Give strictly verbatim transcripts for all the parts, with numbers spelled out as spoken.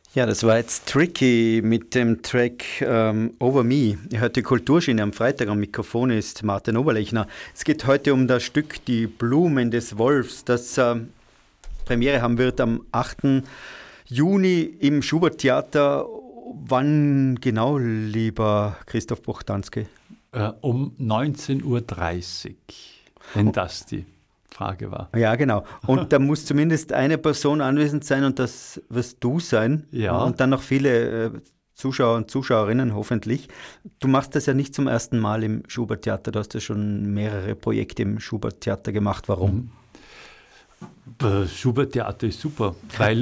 Ja, das war jetzt Tricky mit dem Track ähm, Over Me. Ihr hört die Kulturschiene am Freitag. Am Mikrofon ist Martin Oberlechner. Es geht heute um das Stück Die Blumen des Wolfs, das äh, Premiere haben wird am achten Juni im Schubert-Theater. Wann genau, lieber Christoph Bochtanski? Äh, um neunzehn Uhr dreißig, wenn das die Frage war. Ja, genau. Und da muss zumindest eine Person anwesend sein und das wirst du sein. Ja. Und dann noch viele äh, Zuschauer und Zuschauerinnen hoffentlich. Du machst das ja nicht zum ersten Mal im Schubert-Theater. Du hast ja schon mehrere Projekte im Schubert-Theater gemacht. Warum? Mhm. Schubert-Theater ist super, weil...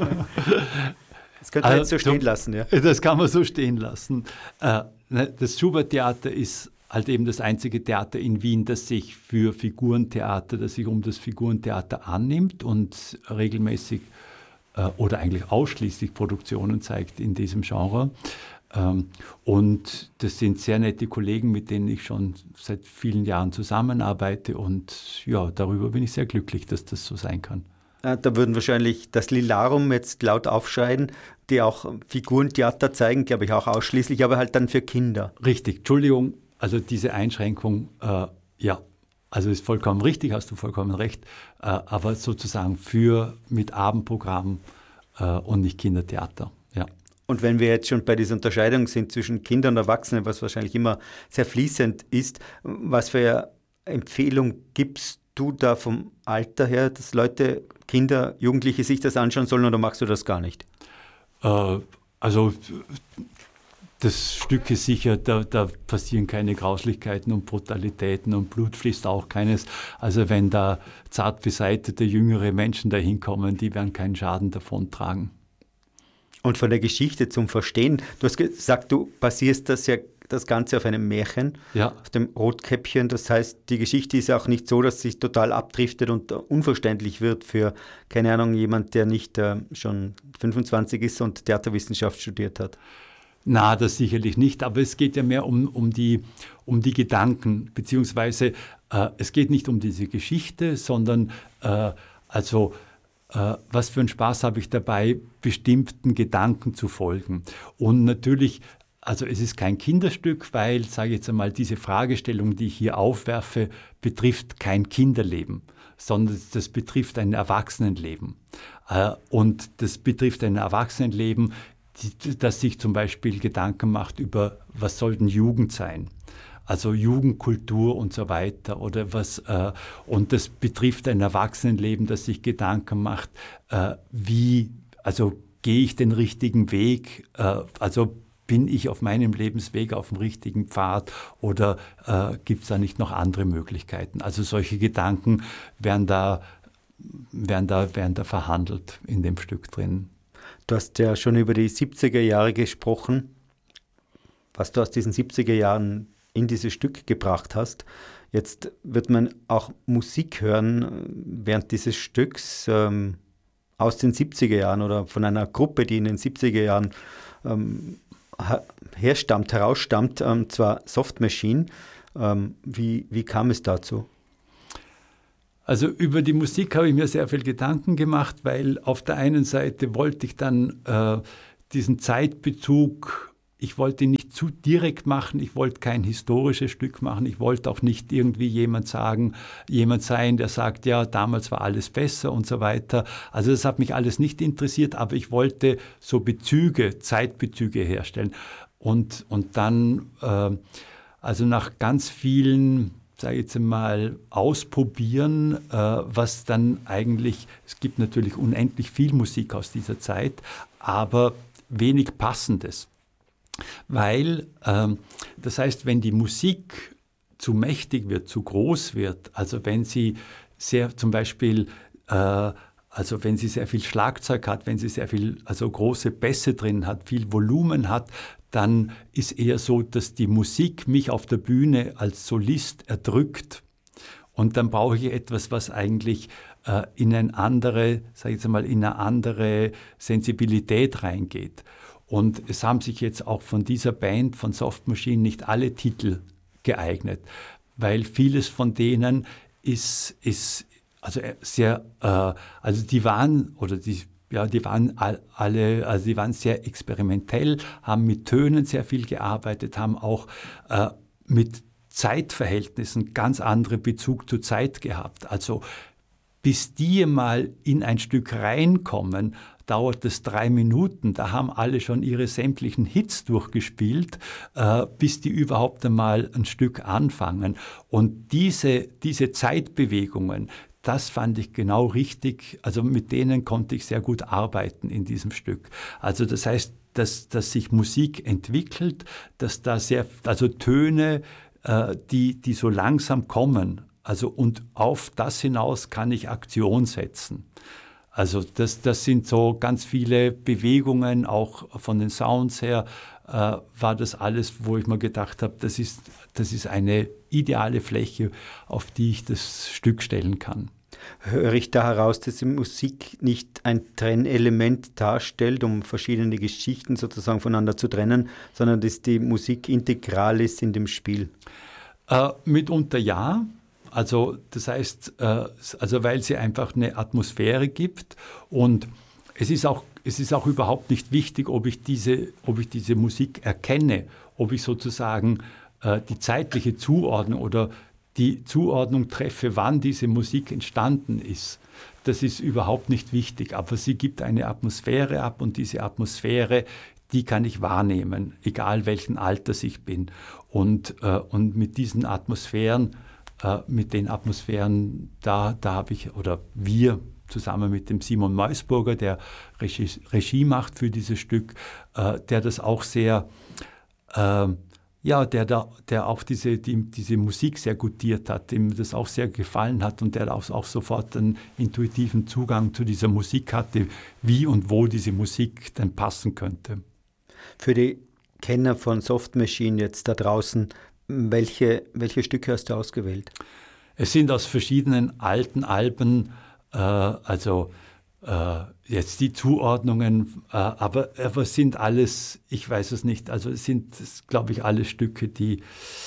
Das könnte man jetzt so stehen lassen, ja. Das kann man so stehen lassen. Das Schubert-Theater ist halt eben das einzige Theater in Wien, das sich für Figurentheater, das sich um das Figurentheater annimmt und regelmäßig äh, oder eigentlich ausschließlich Produktionen zeigt in diesem Genre. Ähm, und das sind sehr nette Kollegen, mit denen ich schon seit vielen Jahren zusammenarbeite und ja, darüber bin ich sehr glücklich, dass das so sein kann. Da würden wahrscheinlich das Lilarum jetzt laut aufschreien, die auch Figurentheater zeigen, glaube ich auch ausschließlich, aber halt dann für Kinder. Richtig, Entschuldigung. Also diese Einschränkung, äh, ja, also ist vollkommen richtig, hast du vollkommen recht, äh, aber sozusagen für mit Abendprogramm äh, und nicht Kindertheater, ja. Und wenn wir jetzt schon bei dieser Unterscheidung sind zwischen Kindern und Erwachsenen, was wahrscheinlich immer sehr fließend ist, was für Empfehlung gibst du da vom Alter her, dass Leute, Kinder, Jugendliche sich das anschauen sollen oder machst du das gar nicht? Äh, also... Das Stück ist sicher, da, da passieren keine Grauslichkeiten und Brutalitäten und Blut fließt auch keines. Also wenn da zart beseitete jüngere Menschen da hinkommen, die werden keinen Schaden davontragen. Und von der Geschichte zum Verstehen, du hast gesagt, du basierst das ja das Ganze auf einem Märchen, ja. Auf dem Rotkäppchen. Das heißt, die Geschichte ist auch nicht so, dass sie total abdriftet und unverständlich wird für, keine Ahnung, jemand, der nicht äh, schon fünfundzwanzig ist und Theaterwissenschaft studiert hat. Na, das sicherlich nicht, aber es geht ja mehr um, um, die, um die Gedanken, beziehungsweise äh, es geht nicht um diese Geschichte, sondern äh, also äh, was für einen Spaß habe ich dabei, bestimmten Gedanken zu folgen. Und natürlich, also es ist kein Kinderstück, weil, sage ich jetzt einmal, diese Fragestellung, die ich hier aufwerfe, betrifft kein Kinderleben, sondern das betrifft ein Erwachsenenleben. Äh, und das betrifft ein Erwachsenenleben, dass sich zum Beispiel Gedanken macht über, was soll denn Jugend sein? Also Jugendkultur und so weiter. Oder was, äh, und das betrifft ein Erwachsenenleben, das sich Gedanken macht, äh, wie, also gehe ich den richtigen Weg? Äh, also bin ich auf meinem Lebensweg auf dem richtigen Pfad oder äh, gibt es da nicht noch andere Möglichkeiten? Also solche Gedanken werden da, werden da, werden da verhandelt in dem Stück drin. Du hast ja schon über die siebziger Jahre gesprochen, was du aus diesen siebziger Jahren in dieses Stück gebracht hast. Jetzt wird man auch Musik hören während dieses Stücks ähm, aus den siebziger Jahren oder von einer Gruppe, die in den siebziger Jahren ähm, herstammt, herausstammt, ähm, zwar Soft Machine. Ähm, wie, wie kam es dazu? Also über die Musik habe ich mir sehr viel Gedanken gemacht, weil auf der einen Seite wollte ich dann äh, diesen Zeitbezug, ich wollte ihn nicht zu direkt machen, ich wollte kein historisches Stück machen, ich wollte auch nicht irgendwie jemand sagen, jemand sein, der sagt, ja, damals war alles besser und so weiter. Also das hat mich alles nicht interessiert, aber ich wollte so Bezüge, Zeitbezüge herstellen. Und, und dann, äh, also nach ganz vielen, sage ich jetzt mal, ausprobieren, äh, was dann eigentlich, es gibt natürlich unendlich viel Musik aus dieser Zeit, aber wenig Passendes. Weil, ähm, das heißt, wenn die Musik zu mächtig wird, zu groß wird, also wenn sie sehr zum Beispiel, äh, also wenn sie sehr viel Schlagzeug hat, wenn sie sehr viel, also große Bässe drin hat, viel Volumen hat, dann ist eher so, dass die Musik mich auf der Bühne als Solist erdrückt. Und dann brauche ich etwas, was eigentlich äh, in eine andere, sage ich jetzt mal, in eine andere Sensibilität reingeht. Und es haben sich jetzt auch von dieser Band, von Soft Machine, nicht alle Titel geeignet, weil vieles von denen ist, ist also sehr, äh, also die waren, oder die ja, die waren all, alle, also die waren sehr experimentell, haben mit Tönen sehr viel gearbeitet, haben auch äh, mit Zeitverhältnissen ganz andere Bezug zur Zeit gehabt. Also bis die mal in ein Stück reinkommen, dauert es drei Minuten. Da haben alle schon ihre sämtlichen Hits durchgespielt, äh, bis die überhaupt einmal ein Stück anfangen. Und diese, diese Zeitbewegungen, das fand ich genau richtig. Also mit denen konnte ich sehr gut arbeiten in diesem Stück. Also das heißt, dass, dass sich Musik entwickelt, dass da sehr, also Töne, äh, die, die so langsam kommen. Also und auf das hinaus kann ich Aktion setzen. Also das, das sind so ganz viele Bewegungen, auch von den Sounds her äh, war das alles, wo ich mir gedacht habe, das ist, das ist eine ideale Fläche, auf die ich das Stück stellen kann. Höre ich da heraus, dass die Musik nicht ein Trennelement darstellt, um verschiedene Geschichten sozusagen voneinander zu trennen, sondern dass die Musik integral ist in dem Spiel? Äh, mitunter ja. Also das heißt, äh, also weil sie einfach eine Atmosphäre gibt und es ist auch, es ist auch überhaupt nicht wichtig, ob ich diese, ob ich diese Musik erkenne, ob ich sozusagen äh, die zeitliche Zuordnung oder die Zuordnung treffe, wann diese Musik entstanden ist. Das ist überhaupt nicht wichtig, aber sie gibt eine Atmosphäre ab und diese Atmosphäre, die kann ich wahrnehmen, egal welchen Alters ich bin. Und, äh, und mit diesen Atmosphären Mit den Atmosphären, da, da habe ich, oder wir zusammen mit dem Simon Meusburger, der Regie, Regie macht für dieses Stück, äh, der das auch sehr, äh, ja, der, da, der auch diese, die, diese Musik sehr gutiert hat, dem das auch sehr gefallen hat und der auch, auch sofort einen intuitiven Zugang zu dieser Musik hatte, wie und wo diese Musik denn passen könnte. Für die Kenner von Soft Machine jetzt da draußen, Welche, welche Stücke hast du ausgewählt? Es sind aus verschiedenen alten Alben, äh, also äh, jetzt die Zuordnungen, äh, aber, aber es sind alles, ich weiß es nicht, also es sind, glaube ich, alle Stücke, die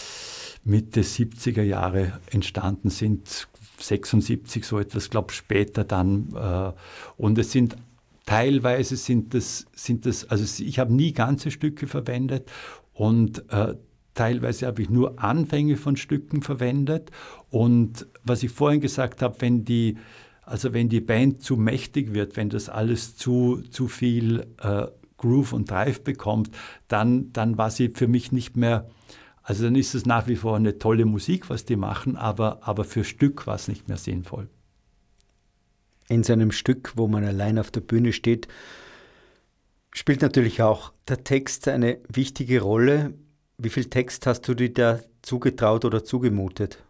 Mitte siebziger Jahre entstanden sind, sechsundsiebzig, so etwas, glaube ich, später dann. Äh, und es sind teilweise sind das, sind das, also ich habe nie ganze Stücke verwendet und äh, teilweise habe ich nur Anfänge von Stücken verwendet und was ich vorhin gesagt habe, wenn die, also wenn die Band zu mächtig wird, wenn das alles zu, zu viel äh, Groove und Drive bekommt, dann, dann war sie für mich nicht mehr, also dann ist es nach wie vor eine tolle Musik, was die machen, aber, aber für Stück war es nicht mehr sinnvoll. In so einem Stück, wo man allein auf der Bühne steht, spielt natürlich auch der Text eine wichtige Rolle. Wie viel Text hast du dir da zugetraut oder zugemutet?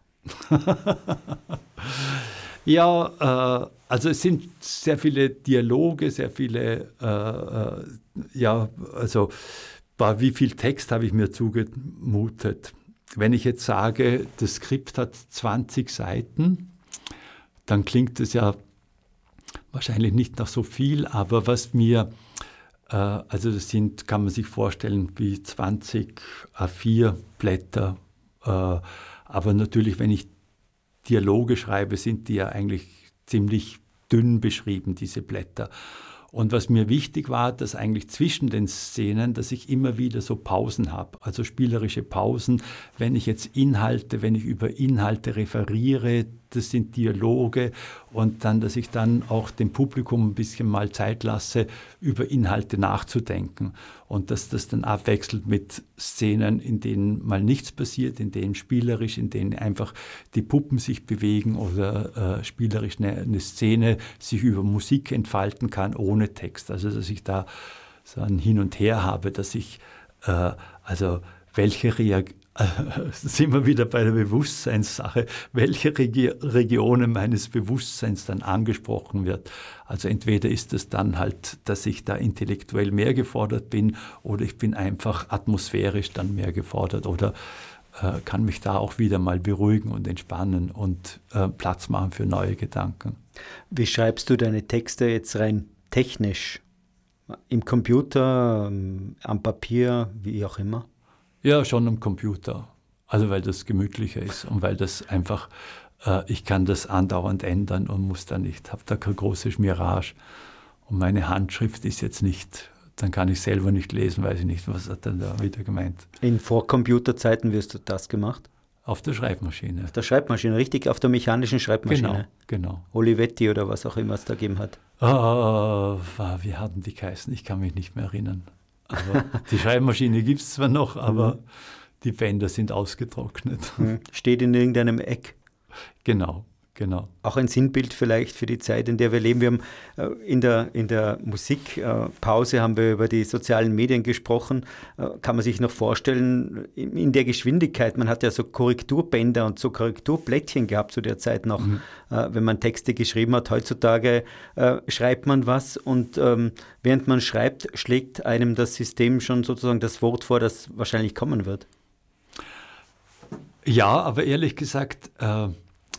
Ja, äh, also es sind sehr viele Dialoge, sehr viele, äh, äh, ja, also bei wie viel Text habe ich mir zugemutet? Wenn ich jetzt sage, das Skript hat zwanzig Seiten, dann klingt es ja wahrscheinlich nicht nach so viel, aber was mir Also das sind, kann man sich vorstellen, wie zwanzig A vier Blätter. Aber natürlich, wenn ich Dialoge schreibe, sind die ja eigentlich ziemlich dünn beschrieben, diese Blätter. Und was mir wichtig war, dass eigentlich zwischen den Szenen, dass ich immer wieder so Pausen habe, also spielerische Pausen, wenn ich jetzt Inhalte, wenn ich über Inhalte referiere, das sind Dialoge und dann, dass ich dann auch dem Publikum ein bisschen mal Zeit lasse, über Inhalte nachzudenken und dass das dann abwechselt mit Szenen, in denen mal nichts passiert, in denen spielerisch, in denen einfach die Puppen sich bewegen oder äh, spielerisch eine, eine Szene sich über Musik entfalten kann, ohne Text. Also dass ich da so ein Hin und Her habe, dass ich, äh, also welche Reaktionen, sind wir wieder bei der Bewusstseinssache, welche Regi- Regionen meines Bewusstseins dann angesprochen wird. Also entweder ist es dann halt, dass ich da intellektuell mehr gefordert bin oder ich bin einfach atmosphärisch dann mehr gefordert oder äh, kann mich da auch wieder mal beruhigen und entspannen und äh, Platz machen für neue Gedanken. Wie schreibst du deine Texte jetzt rein technisch? Im Computer, am Papier, wie auch immer? Ja, schon am Computer. Also weil das gemütlicher ist und weil das einfach, äh, ich kann das andauernd ändern und muss da nicht, habe da keine große Schmirage. Und meine Handschrift ist jetzt nicht, dann kann ich selber nicht lesen, weiß ich nicht, was hat er da wieder gemeint. In Vorcomputerzeiten wirst du das gemacht? Auf der Schreibmaschine. Auf der Schreibmaschine, richtig, auf der mechanischen Schreibmaschine. Genau, genau. Olivetti oder was auch immer es da gegeben hat. Oh, wie hatten die geheißen? Ich kann mich nicht mehr erinnern. Aber die Schreibmaschine gibt es zwar noch, aber mhm. die Bänder sind ausgetrocknet. Mhm. Steht in irgendeinem Eck. Genau. Genau. Auch ein Sinnbild vielleicht für die Zeit, in der wir leben. Wir haben äh, in der, in der Musikpause äh, haben wir über die sozialen Medien gesprochen. Äh, kann man sich noch vorstellen, in, in der Geschwindigkeit, man hat ja so Korrekturbänder und so Korrekturblättchen gehabt zu der Zeit noch, mhm. äh, wenn man Texte geschrieben hat. Heutzutage äh, schreibt man was und ähm, während man schreibt, schlägt einem das System schon sozusagen das Wort vor, das wahrscheinlich kommen wird. Ja, aber ehrlich gesagt, äh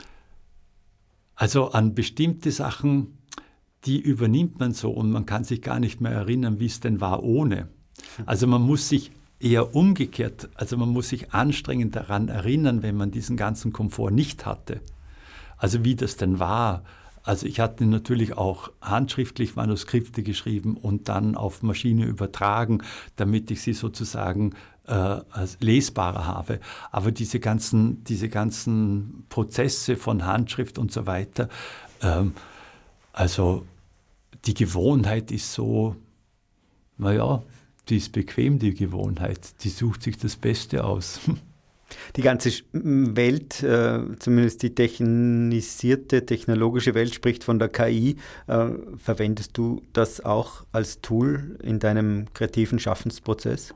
Also an bestimmte Sachen, die übernimmt man so und man kann sich gar nicht mehr erinnern, wie es denn war ohne. Also man muss sich eher umgekehrt, also man muss sich anstrengend daran erinnern, wenn man diesen ganzen Komfort nicht hatte. Also wie das denn war. Also ich hatte natürlich auch handschriftlich Manuskripte geschrieben und dann auf Maschine übertragen, damit ich sie sozusagen äh, als lesbarer habe. Aber diese ganzen, diese ganzen Prozesse von Handschrift und so weiter, ähm, also die Gewohnheit ist so, naja, die ist bequem, die Gewohnheit. Die sucht sich das Beste aus. Die ganze Welt, äh, zumindest die technisierte, technologische Welt, spricht von der K I. Äh, verwendest du das auch als Tool in deinem kreativen Schaffensprozess?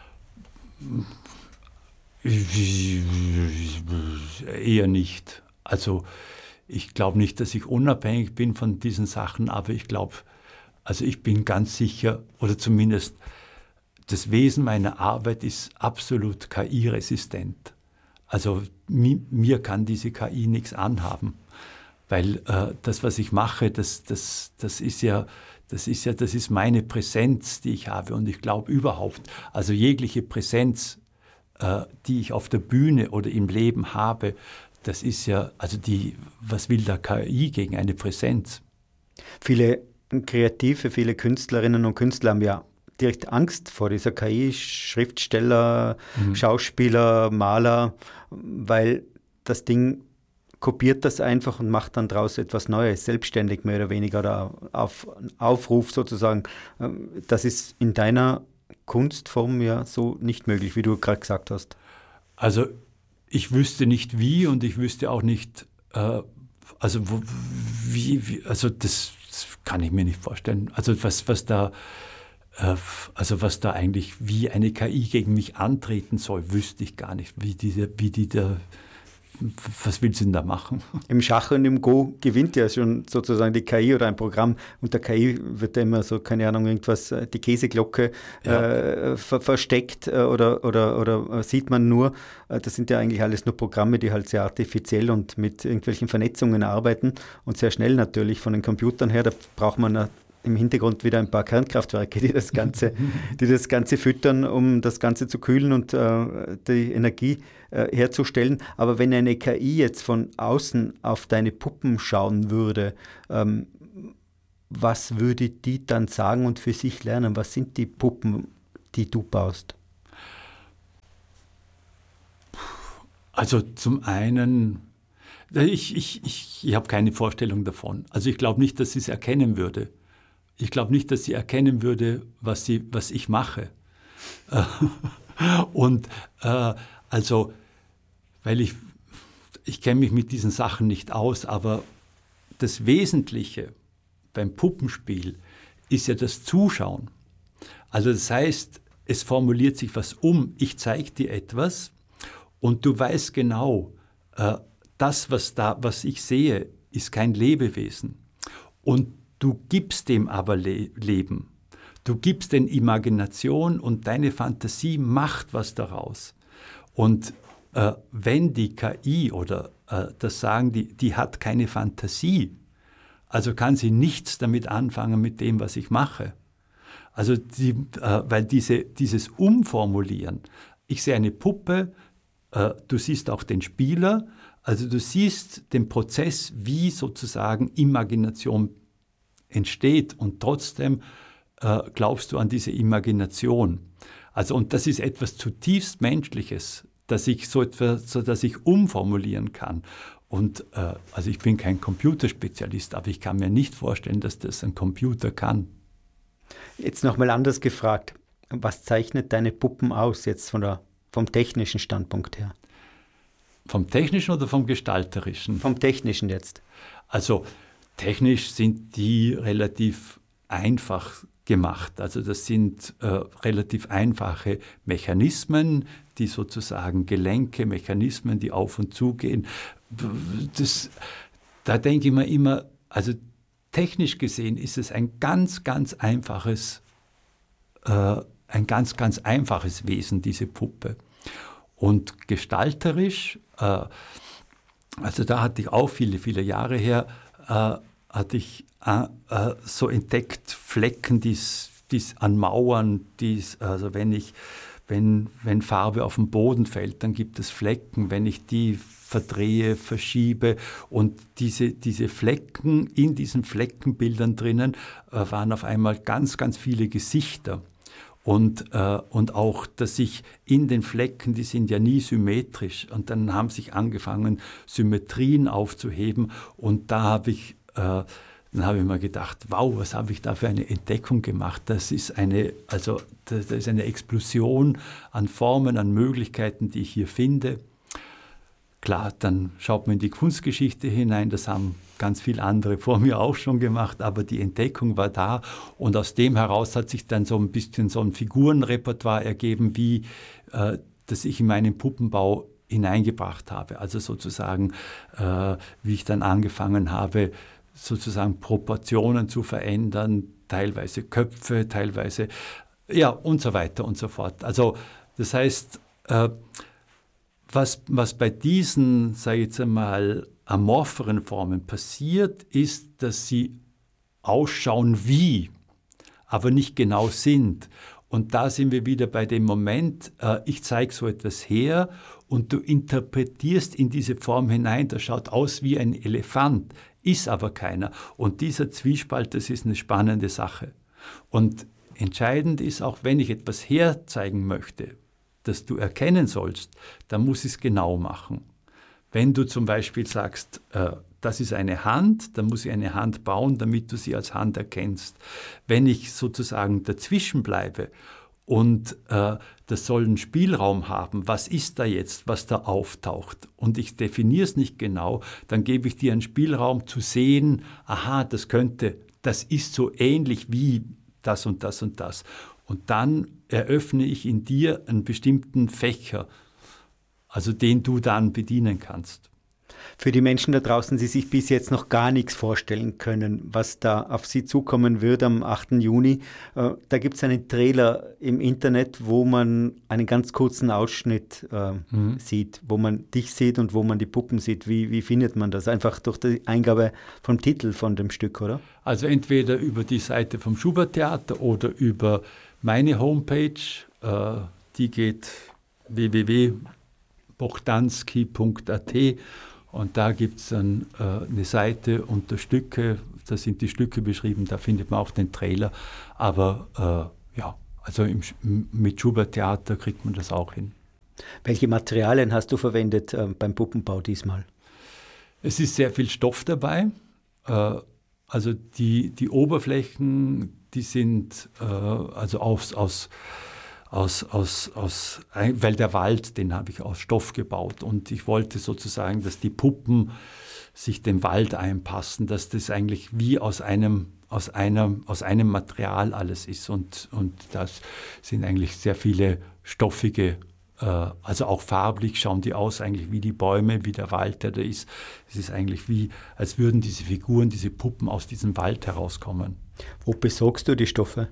Eher nicht. Also ich glaube nicht, dass ich unabhängig bin von diesen Sachen, aber ich glaube, also ich bin ganz sicher, oder zumindest das Wesen meiner Arbeit ist absolut K I-resistent. Also mi, mir kann diese K I nichts anhaben, weil äh, das, was ich mache, das, das, das ist ja, das ist ja, das ist meine Präsenz, die ich habe. Und ich glaube überhaupt, also jegliche Präsenz, äh, die ich auf der Bühne oder im Leben habe, das ist ja, also die, was will der K I gegen eine Präsenz? Viele Kreative, viele Künstlerinnen und Künstler haben ja direkt Angst vor dieser K I, Schriftsteller, mhm. Schauspieler, Maler, weil das Ding kopiert das einfach und macht dann daraus etwas Neues, selbstständig mehr oder weniger oder auf Aufruf sozusagen. Das ist in deiner Kunstform ja so nicht möglich, wie du gerade gesagt hast. Also ich wüsste nicht wie und ich wüsste auch nicht, äh, also wo, wie, wie, also das, das kann ich mir nicht vorstellen. Also was, was da Also was da eigentlich, wie eine K I gegen mich antreten soll, wüsste ich gar nicht, wie diese, wie die da, was will sie denn da machen? Im Schach und im Go gewinnt ja schon sozusagen die K I oder ein Programm. Unter K I wird ja immer so, keine Ahnung, irgendwas, die Käseglocke ja. äh, ver versteckt äh, oder, oder, oder sieht man nur. Äh, das sind ja eigentlich alles nur Programme, die halt sehr artifiziell und mit irgendwelchen Vernetzungen arbeiten und sehr schnell natürlich von den Computern her. Da braucht man eine im Hintergrund wieder ein paar Kernkraftwerke, die das Ganze, die das Ganze füttern, um das Ganze zu kühlen und äh, die Energie äh, herzustellen. Aber wenn eine K I jetzt von außen auf deine Puppen schauen würde, ähm, was würde die dann sagen und für sich lernen? Was sind die Puppen, die du baust? Also zum einen, ich, ich, ich, ich habe keine Vorstellung davon. Also ich glaube nicht, dass sie es erkennen würde. Ich glaube nicht, dass sie erkennen würde, was, sie, was ich mache. Und äh, also, weil ich, ich kenne mich mit diesen Sachen nicht aus, aber das Wesentliche beim Puppenspiel ist ja das Zuschauen. Also das heißt, es formuliert sich was um, ich zeige dir etwas und du weißt genau, äh, das, was, da, was ich sehe, ist kein Lebewesen. Und du gibst dem aber Le- Leben. Du gibst den Imagination und deine Fantasie macht was daraus. Und äh, wenn die K I oder äh, das sagen, die, die hat keine Fantasie, also kann sie nichts damit anfangen mit dem, was ich mache. Also die, äh, weil diese, dieses Umformulieren, ich sehe eine Puppe, äh, du siehst auch den Spieler, also du siehst den Prozess, wie sozusagen Imagination entsteht und trotzdem äh, glaubst du an diese Imagination. Also, und das ist etwas zutiefst Menschliches, dass ich so etwas, so dass ich umformulieren kann. Und äh, also ich bin kein Computerspezialist, aber ich kann mir nicht vorstellen, dass das ein Computer kann. Jetzt nochmal anders gefragt. Was zeichnet deine Puppen aus, jetzt von der, vom technischen Standpunkt her? Vom technischen oder vom gestalterischen? Vom technischen jetzt. Also technisch sind die relativ einfach gemacht. Also das sind äh, relativ einfache Mechanismen, die sozusagen Gelenke, Mechanismen, die auf und zu gehen. Das, da denke ich mir immer, also technisch gesehen ist es ein ganz, ganz einfaches, äh, ein ganz, ganz einfaches Wesen, diese Puppe. Und gestalterisch, äh, also da hatte ich auch viele, viele Jahre her, äh, hatte ich äh, äh, so entdeckt Flecken, die's, die's an Mauern, die's, also wenn ich, wenn, wenn Farbe auf den Boden fällt, dann gibt es Flecken, wenn ich die verdrehe, verschiebe und diese, diese Flecken, in diesen Fleckenbildern drinnen äh, waren auf einmal ganz, ganz viele Gesichter. Und, äh, und auch, dass sich in den Flecken, die sind ja nie symmetrisch, und dann haben sich angefangen, Symmetrien aufzuheben, und da habe ich, äh, dann habe ich mir gedacht, wow, was habe ich da für eine Entdeckung gemacht? Das ist eine, also das, das ist eine Explosion an Formen, an Möglichkeiten, die ich hier finde. Klar, dann schaut man in die Kunstgeschichte hinein, das haben ganz viele andere vor mir auch schon gemacht, aber die Entdeckung war da, und aus dem heraus hat sich dann so ein bisschen so ein Figurenrepertoire ergeben, wie äh, das ich in meinen Puppenbau hineingebracht habe. Also sozusagen, äh, wie ich dann angefangen habe, sozusagen Proportionen zu verändern, teilweise Köpfe, teilweise, ja, und so weiter und so fort. Also das heißt, äh, Was, was bei diesen, sage ich jetzt einmal, amorpheren Formen passiert, ist, dass sie ausschauen wie, aber nicht genau sind. Und da sind wir wieder bei dem Moment, äh, ich zeige so etwas her und du interpretierst in diese Form hinein, das schaut aus wie ein Elefant, ist aber keiner. Und dieser Zwiespalt, das ist eine spannende Sache. Und entscheidend ist auch, wenn ich etwas herzeigen möchte, das du erkennen sollst, dann muss ich es genau machen. Wenn du zum Beispiel sagst, äh, das ist eine Hand, dann muss ich eine Hand bauen, damit du sie als Hand erkennst. Wenn ich sozusagen dazwischen bleibe und äh, das soll einen Spielraum haben, was ist da jetzt, was da auftaucht, und ich definiere es nicht genau, dann gebe ich dir einen Spielraum zu sehen, aha, das könnte, das ist so ähnlich wie das und das und das. Und dann eröffne ich in dir einen bestimmten Fächer, also den du dann bedienen kannst. Für die Menschen da draußen, die sich bis jetzt noch gar nichts vorstellen können, was da auf sie zukommen wird am achten Juni, äh, da gibt es einen Trailer im Internet, wo man einen ganz kurzen Ausschnitt äh, mhm. sieht, wo man dich sieht und wo man die Puppen sieht. Wie, wie findet man das? Einfach durch die Eingabe vom Titel von dem Stück, oder? Also entweder über die Seite vom Schubert-Theater oder über meine Homepage, äh, die geht w w w punkt bohdanski punkt a t, und da gibt es dann äh, eine Seite unter Stücke, da sind die Stücke beschrieben, da findet man auch den Trailer. Aber äh, ja, also im, mit Schubert-Theater kriegt man das auch hin. Welche Materialien hast du verwendet äh, beim Puppenbau diesmal? Es ist sehr viel Stoff dabei. Äh, also die, die Oberflächen, die sind äh, also aus, aus, aus, aus, aus, weil der Wald, den habe ich aus Stoff gebaut, und ich wollte sozusagen, dass die Puppen sich dem Wald einpassen, dass das eigentlich wie aus einem, aus einem, aus einem Material alles ist, und, und das sind eigentlich sehr viele stoffige, äh, also auch farblich schauen die aus eigentlich wie die Bäume, wie der Wald, der da ist. Es ist eigentlich wie, als würden diese Figuren, diese Puppen aus diesem Wald herauskommen. Wo besorgst du die Stoffe?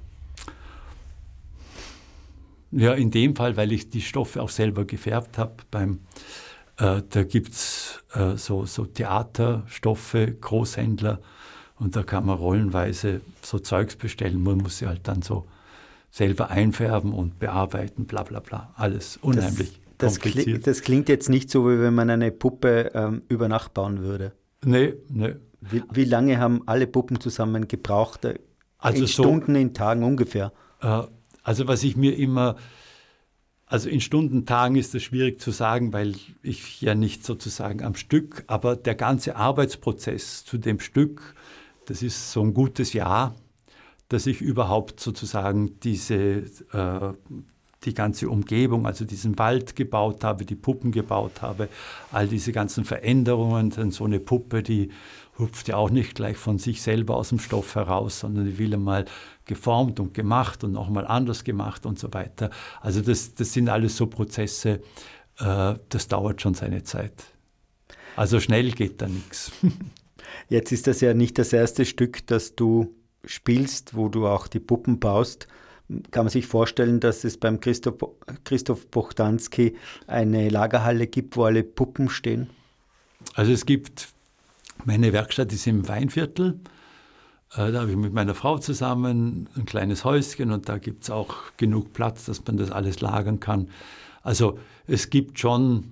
Ja, in dem Fall, weil ich die Stoffe auch selber gefärbt habe. Beim, äh, da gibt es äh, so, so Theaterstoffe, Großhändler, und da kann man rollenweise so Zeugs bestellen. Man muss sie halt dann so selber einfärben und bearbeiten, bla bla bla. Alles unheimlich das, das kompliziert. Klingt, das klingt jetzt nicht so, wie wenn man eine Puppe ähm, über Nacht bauen würde. Nee, nee. Wie, wie lange haben alle Puppen zusammen gebraucht? Also in so, Stunden, in Tagen ungefähr? Äh, also was ich mir immer, also in Stunden, Tagen ist das schwierig zu sagen, weil ich ja nicht sozusagen am Stück, aber der ganze Arbeitsprozess zu dem Stück, das ist so ein gutes Jahr, dass ich überhaupt sozusagen diese, äh, die ganze Umgebung, also diesen Wald gebaut habe, die Puppen gebaut habe, all diese ganzen Veränderungen, denn so eine Puppe, die hupft ja auch nicht gleich von sich selber aus dem Stoff heraus, sondern die will einmal geformt und gemacht und nochmal anders gemacht und so weiter. Also das, das sind alles so Prozesse, äh, das dauert schon seine Zeit. Also schnell geht da nichts. Jetzt ist das ja nicht das erste Stück, das du spielst, wo du auch die Puppen baust. Kann man sich vorstellen, dass es beim Christoph, Christoph Bohdanski eine Lagerhalle gibt, wo alle Puppen stehen? Also es gibt, meine Werkstatt ist im Weinviertel. Da habe ich mit meiner Frau zusammen ein kleines Häuschen und da gibt es auch genug Platz, dass man das alles lagern kann. Also es gibt schon,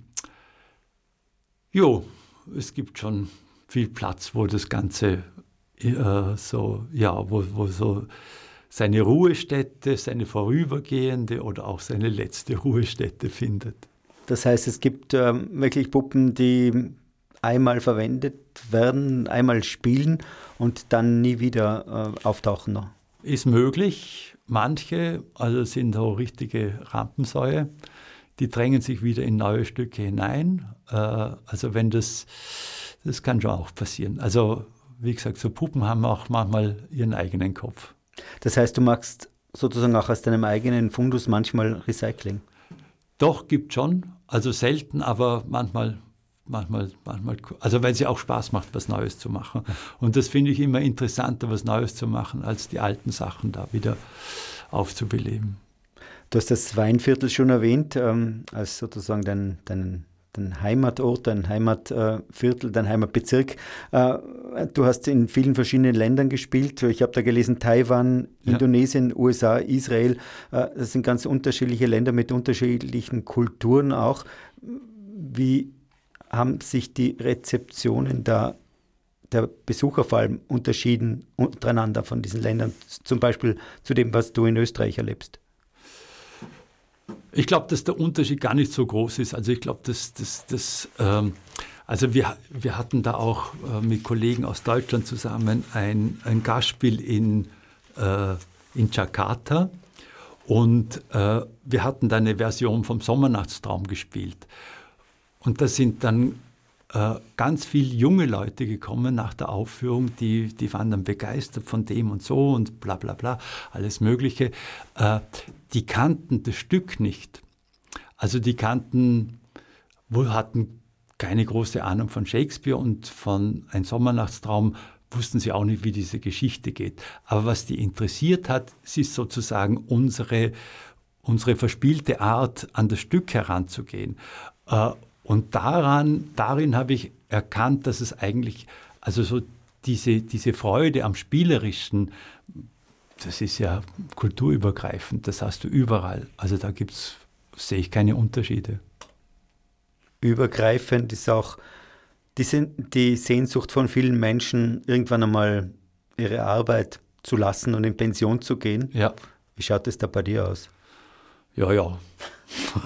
jo, es gibt schon viel Platz, wo das Ganze äh, so, ja, wo, wo so seine Ruhestätte, seine vorübergehende oder auch seine letzte Ruhestätte findet. Das heißt, es gibt ähm, wirklich Puppen, die einmal verwendet werden, einmal spielen und dann nie wieder äh, auftauchen noch. Ist möglich. Manche, also sind auch richtige Rampensäue, die drängen sich wieder in neue Stücke hinein. Äh, also wenn das, das kann schon auch passieren. Also wie gesagt, so Puppen haben auch manchmal ihren eigenen Kopf. Das heißt, du machst sozusagen auch aus deinem eigenen Fundus manchmal Recycling? Doch, gibt schon. Also selten, aber manchmal, manchmal, manchmal, also weil es ja auch Spaß macht, was Neues zu machen. Und das finde ich immer interessanter, was Neues zu machen, als die alten Sachen da wieder aufzubeleben. Du hast das Weinviertel schon erwähnt, ähm, als sozusagen dein, dein, dein Heimatort, dein Heimatviertel, dein Heimatbezirk. Äh, du hast in vielen verschiedenen Ländern gespielt. Ich habe da gelesen, Taiwan, ja. Indonesien, U S A, Israel. Äh, das sind ganz unterschiedliche Länder mit unterschiedlichen Kulturen auch. Wie haben sich die Rezeptionen da der Besucher vor allem unterschieden untereinander von diesen Ländern, zum Beispiel zu dem, was du in Österreich erlebst? Ich glaube, dass der Unterschied gar nicht so groß ist. Also ich glaube, dass das, das ähm, also wir, wir hatten da auch äh, mit Kollegen aus Deutschland zusammen ein, ein Gastspiel in, äh, in Jakarta und äh, wir hatten da eine Version vom Sommernachtstraum gespielt. Und da sind dann äh, ganz viele junge Leute gekommen nach der Aufführung, die, die waren dann begeistert von dem und so und bla bla bla, alles Mögliche. Äh, die kannten das Stück nicht. Also die kannten, wohl hatten keine große Ahnung von Shakespeare und von Ein Sommernachtstraum wussten sie auch nicht, wie diese Geschichte geht. Aber was die interessiert hat, ist sozusagen unsere, unsere verspielte Art, an das Stück heranzugehen. Äh, Und daran, darin habe ich erkannt, dass es eigentlich, also so diese, diese Freude am Spielerischen, das ist ja kulturübergreifend, das hast du überall. Also da gibt's, sehe ich keine Unterschiede. Übergreifend ist auch die, die Sehnsucht von vielen Menschen, irgendwann einmal ihre Arbeit zu lassen und in Pension zu gehen. Ja. Wie schaut es da bei dir aus? Ja, ja.